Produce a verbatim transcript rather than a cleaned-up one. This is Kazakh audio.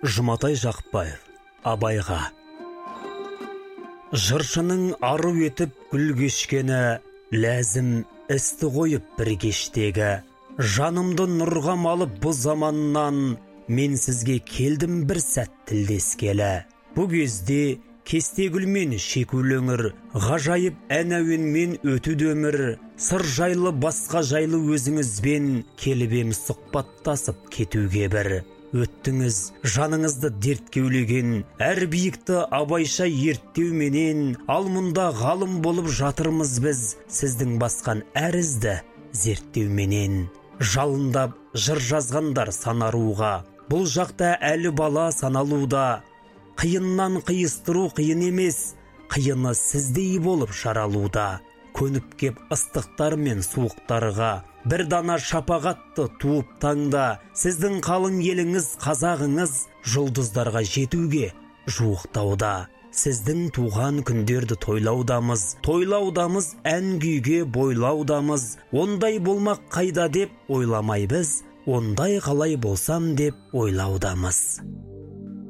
Жұматай Жақыпбаев, Абайға. Жыршының ару етіп гүл кешкені, ләзім істі қойып бір кештегі. Жанымды нұрға малып бұл заманнан, мен сізге келдім бір сәт тілдескелі. Бұ кезде кесте гүлмен шекулеңір, ғажайып ән әуенмен өтуді өмір. Сыр жайлы басқа жайлы өзіңізбен, келіп ем сұхбаттасып кетуге бір. Өттіңіз жаныңызды дертке өлеген, әр биікті абайша ерттеуменен, ал мұнда ғалым болып жатырмыз біз, сіздің басқан әр ізді зерттеуменен. Жалындап жыр жазғандар санаруға, бұл жақта әлі бала саналуда. Қиыннан қиыстыру қиын емес, қиыны сіздей болып жаралуда. Көніп кеп ыстықтар мен суықтарға, бір дана шапағатты туып таңда. Сіздің қалың еліңіз қазағыңыз, жұлдыздарға жетуге жуықтауда. Сіздің туған күндерді тойлаудамыз, тойлаудамыз ән күйге бойлаудамыз. Ондай болмақ қайда деп ойламай біз, ондай қалай болсам деп ойлаудамыз.